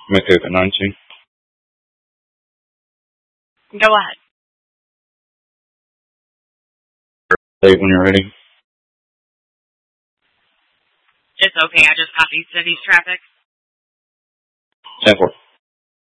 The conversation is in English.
Makoka 19. Go ahead. Date when you're ready. It's okay, I just copied city's traffic. 10-4.